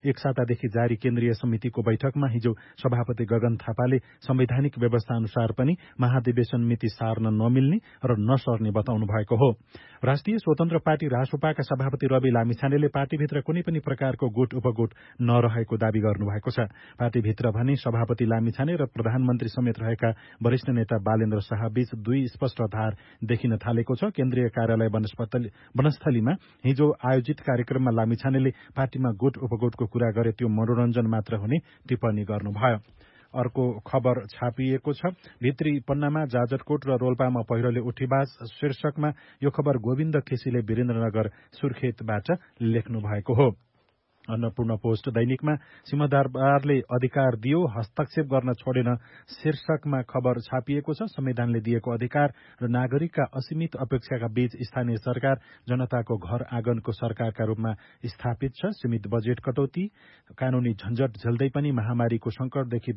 एक सातादेखि जारी केन्द्रीय समितिको बैठकमा हिजो सभापति गगन थापाले संवैधानिक व्यवस्था अनुसार पनि महाधिवेशन मिति सार्न नमिल्ने र नसर्ने बताउनु भएको हो। राष्ट्रिय स्वतन्त्र पार्टी रासोपाका सभापति रवि लामिछानेले पार्टीभित्र कुनै पनि प्रकारको गुट उपगुट नरहेको दावी गर्नुभएको छ। पार्टीभित्र भने सभापति लामिछाने र प्रधानमन्त्री समेत रहेका वरिष्ठ नेता बालेन्द्र शाह बीच दुई स्पष्ट धार देखिन थालेको छ। केन्द्रीय कार्यालय वनस्थलीमा हिजो आयोजित कार्यक्रममा लामिछानेले पार्टीमा गुट उपगुटको कुरा गरे त्यो मनोरञ्जन मात्र हुने टिप्पणी गर्नुभयो। अर्को खबर छापिएको छ। भित्री पन्नामा जाजरकोट र रोल्पामा पहिरोले उठीबाज शीर्षकमा यो खबर गोविन्द केसीले वीरेन्द्रनगर सुर्खेतबाट लेख्नु भएको हो। अन्नपूर्ण पोस्ट दैनिकमा सिंहदरबारले अधिकार दियो हस्तक्षेप गर्न छोडेन शीर्षकमा खबर छापिएको छ। संविधानले दिएको अधिकार र नागरिकका असीमित अपेक्षाका बीच स्थानीय सरकार जनताको घर आँगनको सरकारका रूपमा स्थापित छ। सीमित बजेट कटौती कानूनी झन्झट झेल्दै पनि महामारीको संकटदेखि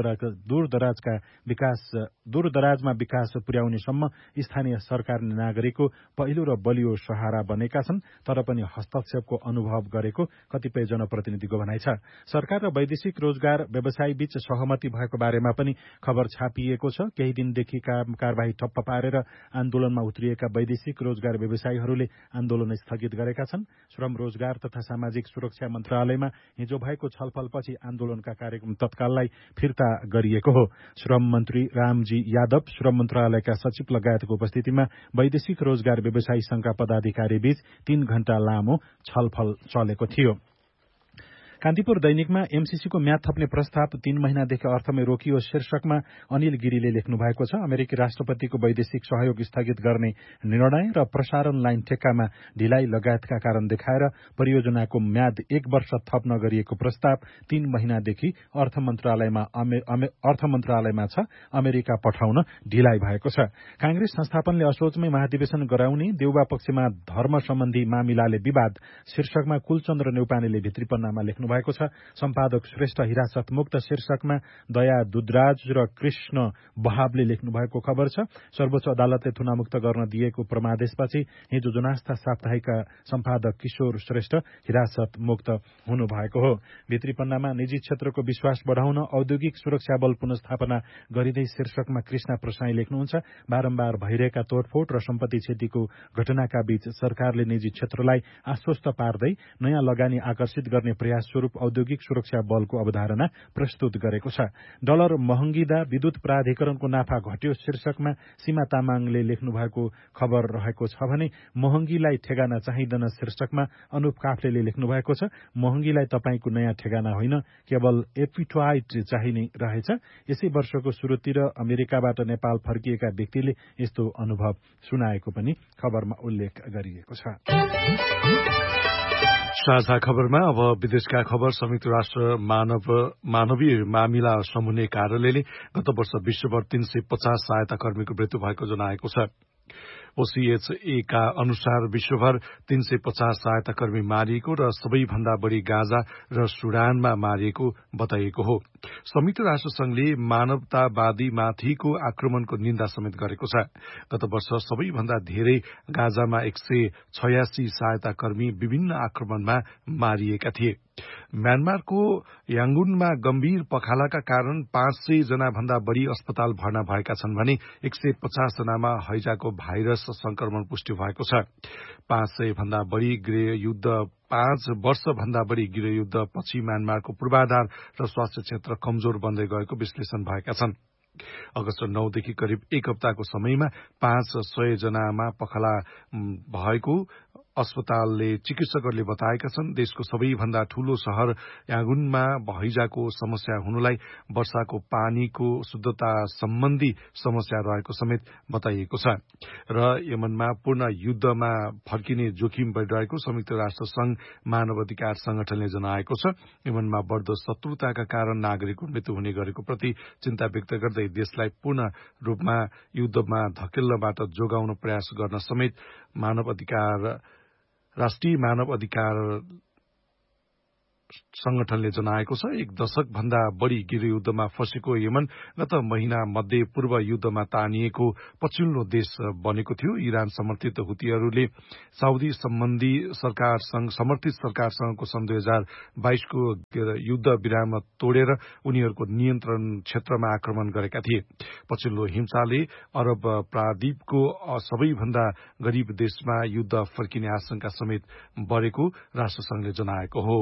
दूरदराजमा विकास पुर्याउनेसम्म स्थानीय सरकारले नागरिकको पहिलो र बलियो सहारा बनेका छन्। तर पनि हस्तक्षेपको अनुभव गरेको कतिपय जनप्रतिनिधिको भनाइ छ। सरकार र वैदेशिक रोजगार व्यवसायी बीच सहमति भएको बारेमा पनि खबर छापिएको छ। केही दिनदेखि कारबाही ठप्प पारेर आन्दोलनमा उत्रिएका वैदेशिक रोजगार व्यवसायीहरूले आन्दोलन स्थगित गरेका छन्। श्रम रोजगार तथा सामाजिक सुरक्षा मन्त्रालयमा हिजो भएको छलफलपछि आन्दोलनका कार्यक्रम तत्काललाई फिर्ता गरिएको हो। श्रम मन्त्री रामजी यादव, श्रम मन्त्रालयका सचिव लगायतको उपस्थितिमा वैदेशिक रोजगार व्यवसायी संघका पदाधिकारी बीच 3 घण्टा लामो छलफल चलेको थियो। कान्तिपुर दैनिकमा एमसीसीको म्याद थप्ने प्रस्ताव 3 महिनादेखि अर्थमै रोकियो शीर्षकमा अनिल गिरीले लेख्नु भएको छ। अमेरिकी राष्ट्रपतिको वैदेशिक सहयोग स्थगित गर्ने निर्णय र प्रसारण लाइन ठेक्कामा ढिलाइ लगायतका कारण देखाएर परियोजनाको म्याद 1 वर्ष थप नगरिएको प्रस्ताव 3 महिनादेखि अर्थ मन्त्रालयमा छ। अमेरिका पठाउन ढिलाइ भएको छ। कांग्रेस संस्थापनले असोजमै महाधिवेशन गराउने देउबा पक्षमा धर्म सम्बन्धी मामिलाले विवाद शीर्षकमा कुलचन्द्र नेउपानेले भित्रीपन्नामा लेख्नु भएको छ। सम्पादक श्रेष्ठ हिरासत मुक्त शीर्षकमा दया दुधराज र कृष्ण बहावले लेख्नु भएको खबर छ। सर्वोच्च अदालतले थुनामुक्त गर्न दिएको प्रमादेशपछि हिजो जुनास्था साप्ताहिकका सम्पादक किशोर श्रेष्ठ हिरासत मुक्त हुनुभएको हो। भित्रीपन्नामा निजी क्षेत्रको विश्वास बढ़ाउन औद्योगिक सुरक्षा बल पुनस्थापना गरिँदै शीर्षकमा कृष्ण प्रसाई लेख्नुहुन्छ। बारम्बार भइरहेका तोडफोड र सम्पत्ति क्षतिको घटनाका बीच सरकारले निजी क्षेत्रलाई आश्वस्त पार्दै नयाँ लगानी आकर्षित गर्ने प्रयास स्वरूप औद्योगिक सुरक्षा बलको अवधारणा प्रस्तुत गरेको छ। डलर महँगिँदा विद्युत प्राधिकरणको नाफा घट्यो शीर्षकमा सीमा तामाङले लेख्नु भएको खबर रहेको छ भने महँगीलाई ठेगाना चाहिँदैन शीर्षकमा अनुप काफ्लेले लेख्नु भएको छ। महँगीलाई तपाईंको नयाँ ठेगाना होइन, केवल एपिटाइट चाहिने रहेछ। यसै वर्षको सुरुतिर अमेरिकाबाट नेपाल फर्किएका व्यक्तिले यस्तो अनुभव सुनाएको पनि खबरमा उल्लेख गरिएको छ। साझा खबरमा अब विदेशका खबर। संयुक्त राष्ट्र मानवीय मामिला समन्वय कार्यालयले गत वर्ष विश्वभर 350 सहायता कर्मीको मृत्यु भएको जनाएको छ। ओसीएचए का अनुसार विश्वभर 350 सहायता कर्मी मारिएको र सबैभन्दा बढ़ी गाजा र सुडानमा मारिएको बताइएको हो। संयुक्त राष्ट्र संघले मानवतावादीमाथिको आक्रमणको निन्दा समेत गरेको छ। गत वर्ष सबैभन्दा धेरै गाजामा 186 सहायता कर्मी विभिन्न आक्रमणमा मारिएका थिए। म्यानमारको यांगुनमा गम्भीर पखालाका कारण 500 जना भन्दा बढ़ी अस्पताल भर्ना भएका छन् भने 150 जनामा हैजाको भाइरस संक्रमण पुष्टि भएको छ। 500 भन्दा बढ़ी गृहयुद्ध 5 वर्ष भन्दा बढ़ी गृहयुद्ध पछि म्यानमारको पूर्वाधार र स्वास्थ्य क्षेत्र कमजोर बन्दै गएको विश्लेषण भएका छन्। अगस्त 9 देखि करिब 1 हप्ताको समयमा 500 जनामा पखाला भएको अस्पतालले चिकित्सकहरूले बताएका छन्। देशको सबैभन्दा ठूलो शहर यांगुनमा हैजाको समस्या हुनुलाई वर्षाको पानीको शुद्धता सम्बन्धी समस्या रहेको समेत बताइएको छ र यमनमा पूर्ण युद्धमा फर्किने जोखिम बढ़िरहेको संयुक्त राष्ट्र संघ मानव अधिकार संगठनले जनाएको छ। यमनमा बढ़दो शत्रुताका कारण नागरिकको मृत्यु हुने गरेको प्रति चिन्ता व्यक्त गर्दै देशलाई पूर्ण रूपमा युद्धमा धकेल्नबाट जोगाउन प्रयास गर्न समेत राष्ट्रिय मानव अधिकार संगठनले जनाएको छ। एक दशक भन्दा बढ़ी गृहयुद्धमा फँसेको यमन गत महिना मध्य पूर्व युद्धमा तानिएको पछिल्लो देश बनेको थियो। इरान समर्थित हुतीहरूले साउदी सम्बन्धी समर्थित सरकारसँगको सन् 2022 को युद्ध विराम तोडेर उनीहरूको नियन्त्रण क्षेत्रमा आक्रमण गरेका थिए। पछिल्लो हिंसाले अरब प्रायद्वीपको सबैभन्दा गरीब देशमा युद्ध फर्किने आशंका समेत बढ़ेको राष्ट्रसंघले जनाएको हो।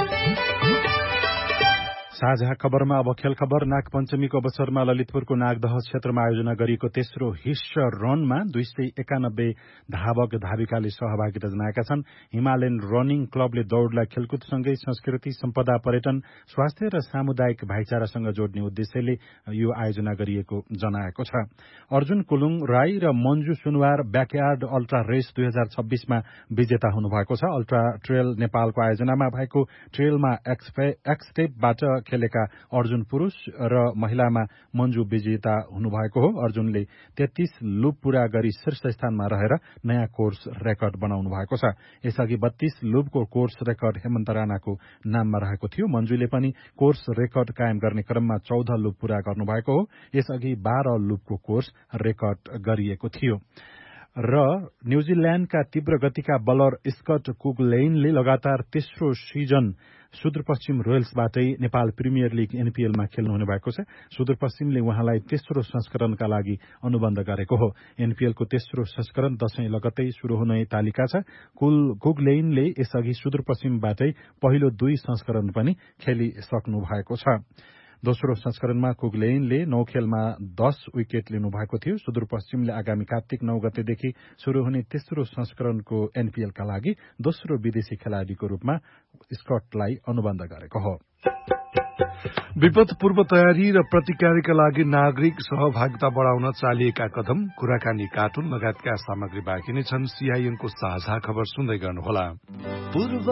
साझा खबरमा अब खेल खबर। नागपञ्चमीको अवसरमा ललितपुरको नागदह क्षेत्रमा आयोजना गरिएको तेस्रो हिस्स रनमा 291 धावक धाविकाले सहभागिता जनाएका छन्। हिमालयन रनिङ क्लबले दौड़लाई खेलकुदसँगै संस्कृति, सम्पदा, पर्यटन, स्वास्थ्य र सामुदायिक भाइचारासँग जोड्ने उद्देश्यले यो आयोजना गरिएको जनाएको छ। अर्जुन कुलुङ राई र मन्जु सुनवार ब्याकयार्ड अल्ट्रा रेस 2026 मा विजेता हुनुभएको छ। अल्ट्रा ट्रेल नेपालको आयोजनामा भएको ट्रेलमा एक्सटेपबाट खेलेका अर्जुन पुरूष र महिलामा मन्जु विजेता हुनुभएको हो। अर्जुनले 33 लुप पूरा गरी शीर्ष स्थानमा रहेर नयाँ कोर्स रेकर्ड बनाउनु भएको छ। यसअघि 32 लुपको कोर्स रेकर्ड हेमन्त राणाको नाममा रहेको थियो। मन्जुले पनि कोर्स रेकर्ड कायम गर्ने क्रममा 14 लुप पूरा गर्नुभएको हो। यसअघि 12 लुपको कोर्स रेकर्ड गरिएको थियो। र न्यूजील्याण्डका तीव्र गतिका बलर स्कट कुगलेइनले लगातार तेस्रो season Sudurpashchim रोयल्सबाटै Nepal premier league एनपीएलमा खेल्नुहुने भएको छ। सुदूरपश्चिमले उहाँलाई तेस्रो संस्करणका लागि अनुबन्ध गरेको हो। एनपीएलको तेस्रो संस्करण दशैं लगत्तै शुरू हुने तालिका छ। कुगलेइनले यसअघि सुदूरपश्चिमबाटै पहिलो 2 संस्करण पनि खेलिसक्नु भएको छ। दोस्रो संस्करणमा कुगलेइनले 9 खेलमा 10 विकेट लिनु भएको थियो। सुदूरपश्चिमले आगामी कार्तिक 9 गतेदेखि शुरू हुने तेस्रो संस्करणको एनपीएलका लागि दोस्रो विदेशी खेलाड़ीको रूपमा स्कटलाई अनुबन्ध गरेको हो। विपद पूर्व तयारी र प्रतिकारका लागि नागरिक सहभागिता बढ़ाउन चालिएका कदम, कुराकानी, कार्टुन लगायतका सामग्री बाँकी नै छन्। सीआईएनको साझा खबर सुन्दै गर्नुहोला।